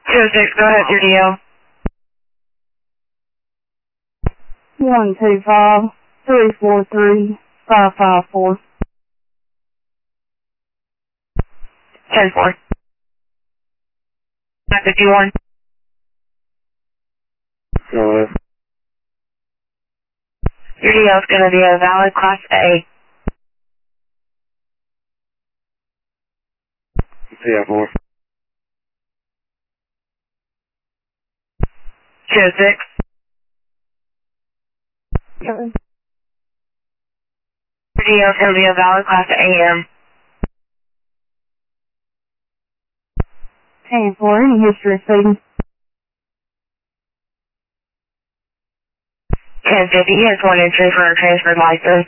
206, go ahead, your DL. 125-343-554. 10-4. 951. Go ahead. Your DL is going to be a valid Class A. Yeah, 4. 206. Okay. Your DL is going to be a valid Class AM. And for any history of speeding. 1050, he has one entry for a transferred license.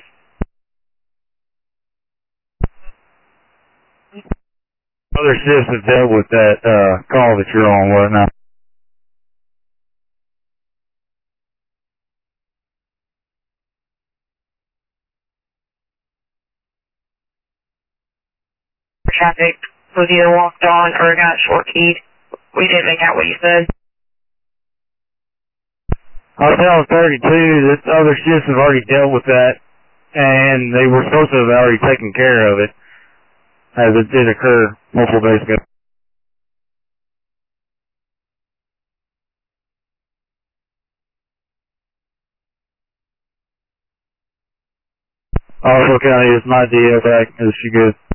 Other shifts have dealt with that call that you're on, what now? Traffic was either walked on or got short keyed. We didn't make out what you said. Hotel 32, this other shifts have already dealt with that, and they were supposed to have already taken care of it, as it did occur multiple days ago. Also County is my DL back. Is she good?